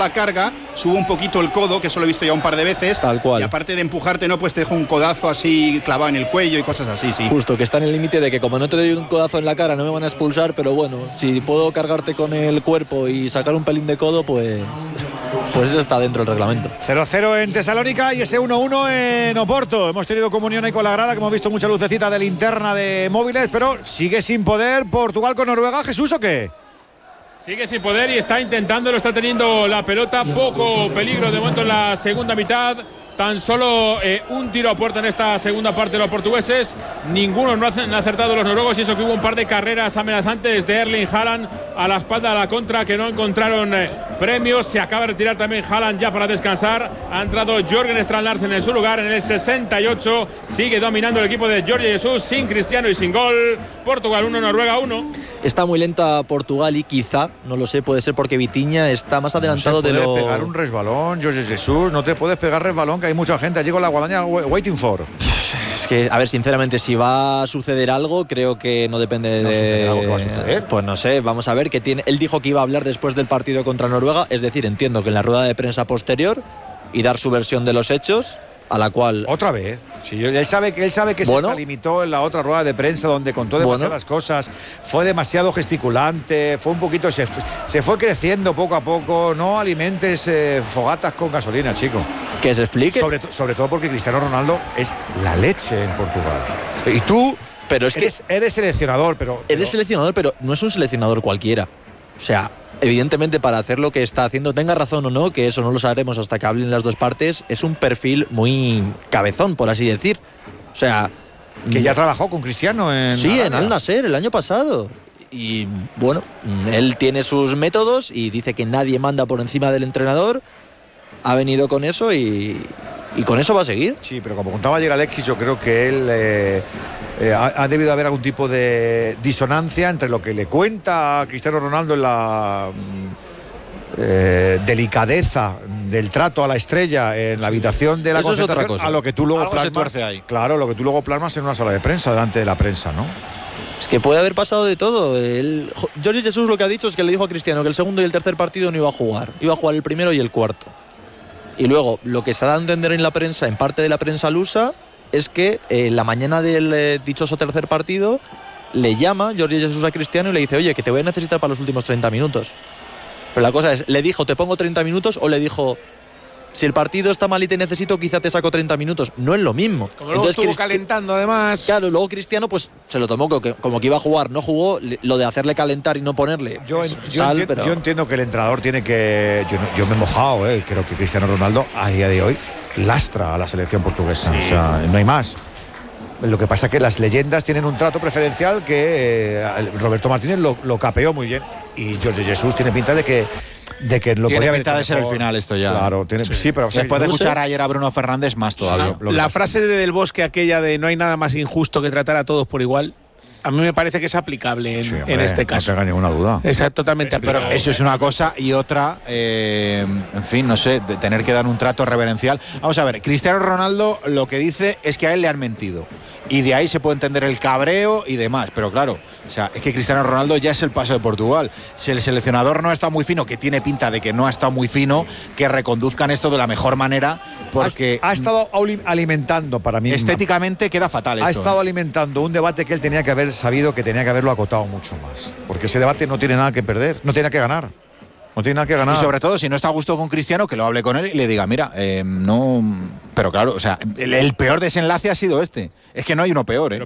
la carga, sube un poquito el codo, que eso lo he visto ya un par de veces. Tal cual. Y aparte de empujarte, no, pues te dejo un codazo así clavado en el cuello y cosas así, sí. Justo, que está en el límite de que como no te doy un codazo en la cara no me van a expulsar, pero bueno, si puedo cargarte con el cuerpo y sacar un pelín de codo, pues eso está dentro del reglamento. 0-0 en Tesalónica y ese 1-1 en Oporto. Hemos tenido comunión ahí con la grada, que hemos visto mucha lucecita de linterna de móviles, pero sigue sin poder Portugal con Noruega. ¿Jesús o qué? Sigue sin poder y está intentándolo, está teniendo la pelota, poco peligro de momento en la segunda mitad. Tan solo un tiro a puerta en esta segunda parte de los portugueses. Ninguno no han acertado los noruegos, y eso que hubo un par de carreras amenazantes de Erling Haaland a la espalda de la contra que no encontraron premios. Se acaba de retirar también Haaland ya para descansar. Ha entrado Jørgen Strand Larsen en su lugar en el 68. Sigue dominando el equipo de Jorge Jesús sin Cristiano y sin gol. Portugal 1, Noruega 1. Está muy lenta Portugal y quizá, no lo sé, puede ser porque Vitinha está más adelantado de lo... No se puede pegar un resbalón, Jorge Jesús, no te puedes pegar resbalón, que hay mucha gente allí con la guadaña waiting for. Es que, a ver, sinceramente, si va a suceder algo, creo que no depende de... ¿Algo que va a suceder? Pues no sé, vamos a ver, que tiene... Él dijo que iba a hablar después del partido contra Noruega, es decir, entiendo que en la rueda de prensa posterior y dar su versión de los hechos, a la cual... Otra vez. Sí, él sabe que se extralimitó en la otra rueda de prensa donde contó demasiadas cosas, fue demasiado gesticulante, fue un poquito, se fue creciendo poco a poco. No alimentes fogatas con gasolina, chico. Que se explique. Sobre todo porque Cristiano Ronaldo es la leche en Portugal. Y tú, pero es eres seleccionador, pero... Eres seleccionador, pero no es un seleccionador cualquiera. O sea, evidentemente, para hacer lo que está haciendo, tenga razón o no, que eso no lo sabremos hasta que hablen las dos partes, es un perfil muy cabezón, por así decir. O sea... Que ya trabajó con Cristiano en... Sí, en Al Nassr el año pasado. Y bueno, él tiene sus métodos y dice que nadie manda por encima del entrenador. Ha venido con eso y con eso va a seguir. Sí, pero como contaba ayer Alexis, yo creo que él... ha debido haber algún tipo de disonancia entre lo que le cuenta a Cristiano Ronaldo en la delicadeza del trato a la estrella en la habitación de la concentración, a lo que tú luego plasmas ahí. Claro, lo que tú luego plasmas en una sala de prensa, delante de la prensa, ¿no? Es que puede haber pasado de todo. Jorge Jesús lo que ha dicho es que le dijo a Cristiano que el segundo y el tercer partido no iba a jugar. Iba a jugar el primero y el cuarto. Y luego, lo que se da a entender en la prensa, en parte de la prensa lusa, es que la mañana del dichoso tercer partido le llama Jorge Jesús a Cristiano y le dice: oye, que te voy a necesitar para los últimos 30 minutos. Pero la cosa es, ¿le dijo te pongo 30 minutos o le dijo si el partido está mal y te necesito, quizá te saco 30 minutos? No es lo mismo. Como luego estuvo calentando además. Claro, luego Cristiano pues se lo tomó como que iba a jugar, no jugó. Lo de hacerle calentar y no ponerle. Yo entiendo que el entrenador tiene que... Yo me he mojado, creo que Cristiano Ronaldo a día de hoy lastra a la selección portuguesa. Sí. O sea, no hay más. Lo que pasa es que las leyendas tienen un trato preferencial que Roberto Martínez lo capeó muy bien, y Jorge Jesús tiene pinta de que lo podría haber pinta de ser el final esto ya. Claro, sí, pero después de escuchar ayer a Bruno Fernández más todavía. La frase de Del Bosque, aquella de no hay nada más injusto que tratar a todos por igual, a mí me parece que es aplicable en este caso. No tenga ninguna duda. Es totalmente aplicable. Pero eso es una cosa, y otra, en fin, no sé, de tener que dar un trato reverencial. Vamos a ver, Cristiano Ronaldo lo que dice es que a él le han mentido. Y de ahí se puede entender el cabreo y demás. Pero claro, o sea, es que Cristiano Ronaldo ya es el paso de Portugal. Si el seleccionador no está muy fino, que tiene pinta de que no ha estado muy fino, que reconduzcan esto de la mejor manera, porque ha estado alimentando, para mí estéticamente queda fatal esto. Ha estado alimentando un debate que él tenía que haber sabido que tenía que haberlo acotado mucho más. Porque ese debate no tiene nada que perder, no tiene nada que ganar. No tiene nada que ganar. Y sobre todo, si no está a gusto con Cristiano, que lo hable con él y le diga, mira, no... Pero claro, o sea, el peor desenlace ha sido este. Es que no hay uno peor,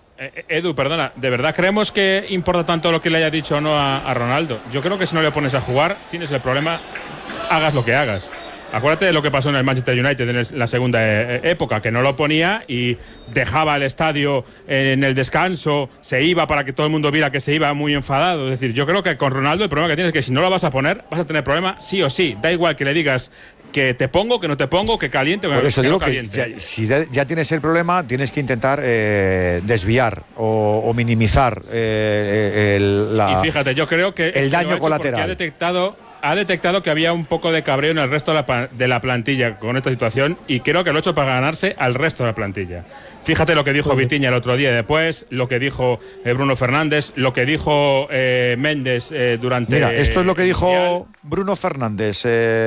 Edu, perdona, ¿de verdad creemos que importa tanto lo que le haya dicho o no a Ronaldo? Yo creo que si no le pones a jugar, tienes el problema, hagas lo que hagas. Acuérdate de lo que pasó en el Manchester United en la segunda época, que no lo ponía y dejaba el estadio en el descanso, se iba para que todo el mundo viera que se iba muy enfadado. Es decir, yo creo que con Ronaldo el problema que tienes es que si no lo vas a poner, vas a tener problema sí o sí. Da igual que le digas que te pongo, que no te pongo, que caliente o por eso que digo no caliente. Que si ya tienes el problema, tienes que intentar desviar o minimizar y fíjate, yo creo que el daño colateral. Ha detectado que había un poco de cabreo en el resto de la plantilla con esta situación, y creo que lo ha hecho para ganarse al resto de la plantilla. Fíjate lo que dijo Vitinha el otro día y después, lo que dijo Bruno Fernández, lo que dijo Méndez durante... Mira, esto es lo que dijo Bruno Fernández.